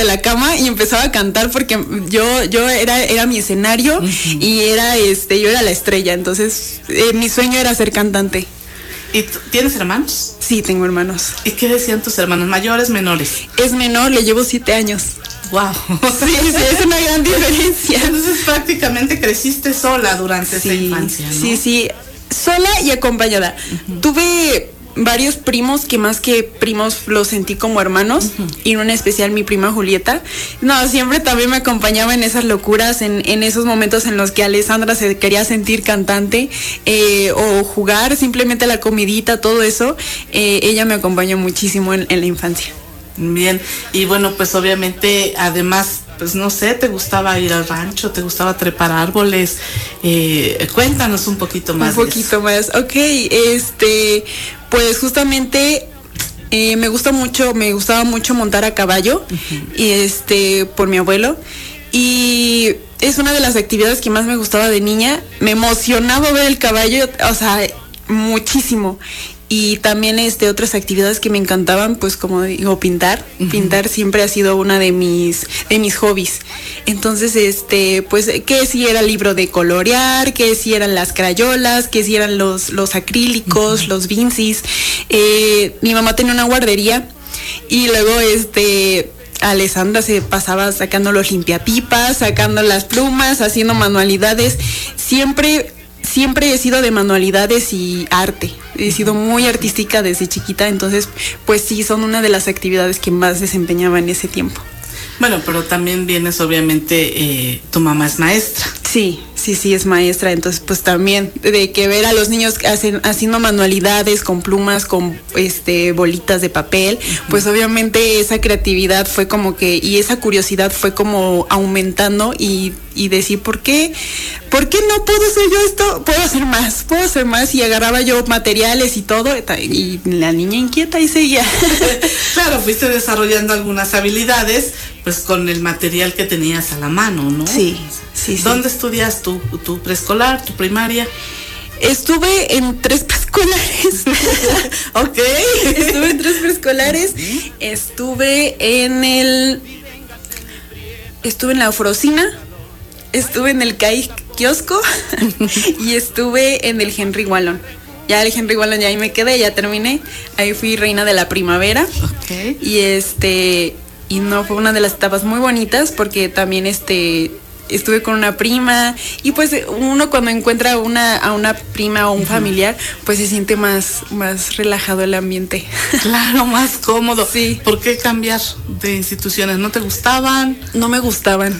de la cama y empezaba a cantar porque yo era mi escenario y yo era la estrella, entonces mi sueño era ser cantante. ¿Y tienes hermanos? Sí, tengo hermanos. ¿Y qué decían tus hermanos, mayores, menores? Es menor, le llevo 7 años. Wow. Sí, es una gran diferencia. Entonces prácticamente creciste sola durante esa infancia, ¿no? Sí, sola y acompañada. Tuve varios primos que más que primos los sentí como hermanos, y en especial mi prima Julieta. No, siempre también me acompañaba en esas locuras, en esos momentos en los que Alessandra se quería sentir cantante o jugar, simplemente la comidita, todo eso. Ella me acompañó muchísimo en la infancia. Bien, y bueno, pues obviamente, además, pues no sé, ¿te gustaba ir al rancho? ¿Te gustaba trepar árboles? Cuéntanos un poquito más. Un poquito más, ok, pues justamente me gustaba mucho montar a caballo, y por mi abuelo, y es una de las actividades que más me gustaba de niña. Me emocionaba ver el caballo, o sea, muchísimo. Y también otras actividades que me encantaban, pues como digo, pintar. Pintar siempre ha sido una de mis hobbies. Entonces, pues que si era el libro de colorear, que si eran las crayolas, que si eran los acrílicos, los vincis. Mi mamá tenía una guardería y luego Alessandra se pasaba sacando los limpiapipas, sacando las plumas, haciendo manualidades. Siempre he sido de manualidades y arte. He sido muy artística desde chiquita, entonces pues sí, son una de las actividades que más desempeñaba en ese tiempo. Bueno, pero también vienes, obviamente, tu mamá es maestra. Sí, es maestra, entonces pues también de que ver a los niños haciendo manualidades con plumas, con bolitas de papel, pues obviamente esa creatividad fue como que, y esa curiosidad fue como aumentando y decir, ¿por qué no puedo hacer yo esto? Puedo hacer más, y agarraba yo materiales y todo, y la niña inquieta y seguía. Claro, fuiste desarrollando algunas habilidades, pues con el material que tenías a la mano, ¿no? Sí. ¿Dónde estudias tu preescolar, tu primaria? Estuve en 3 preescolares. Ok. Estuve en 3 preescolares. Estuve en la Ofrocina, estuve en el CAI Kiosco y estuve en el Henry Wallon. Ya el Henry Wallon, ya ahí me quedé, ya terminé. Ahí fui reina de la primavera. Okay. Y no, fue una de las etapas muy bonitas porque también estuve con una prima, y pues uno cuando encuentra a una prima o un familiar, pues se siente más relajado el ambiente. Claro, más cómodo. Sí. ¿Por qué cambiar de instituciones? ¿No te gustaban? No me gustaban.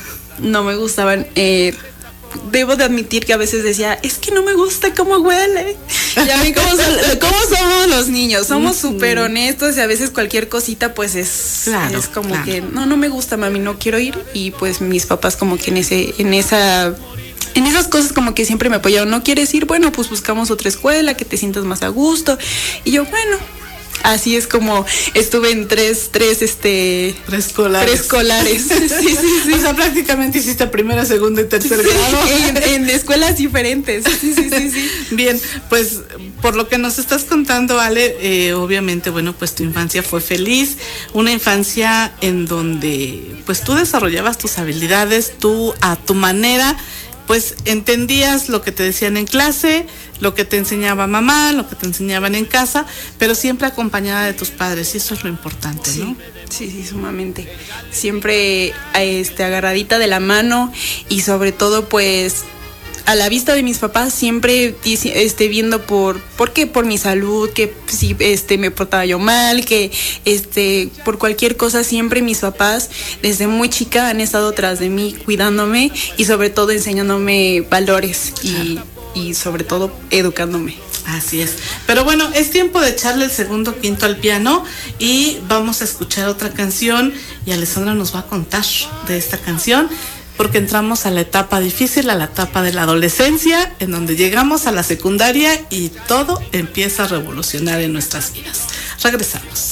Debo de admitir que a veces decía, es que no me gusta cómo huele. Y a mí, ¿cómo somos los niños? Somos súper honestos, y a veces cualquier cosita pues es como que no me gusta, mami, no quiero ir. Y pues mis papás como que en esas cosas como que siempre me apoyaron. ¿No quieres ir? Bueno, pues buscamos otra escuela que te sientas más a gusto. Y yo, bueno, así es como estuve en tres preescolares. Sí. O sea, prácticamente hiciste primero, segundo y tercer grado. En escuelas diferentes. Sí. Bien, pues por lo que nos estás contando, Ale, obviamente, bueno, pues tu infancia fue feliz, una infancia en donde pues tú desarrollabas tus habilidades, tú a tu manera, pues entendías lo que te decían en clase, lo que te enseñaba mamá, lo que te enseñaban en casa, pero siempre acompañada de tus padres, y eso es lo importante, ¿no? Sí, sumamente. Siempre agarradita de la mano, y sobre todo pues a la vista de mis papás, siempre viendo por qué, por mi salud, que si me portaba yo mal, que por cualquier cosa, siempre mis papás desde muy chica han estado tras de mí, cuidándome y sobre todo enseñándome valores y sobre todo educándome. Así es. Pero bueno, es tiempo de echarle el segundo quinto al piano y vamos a escuchar otra canción, y Alessandra nos va a contar de esta canción, porque entramos a la etapa difícil, a la etapa de la adolescencia, en donde llegamos a la secundaria y todo empieza a revolucionar en nuestras vidas. Regresamos.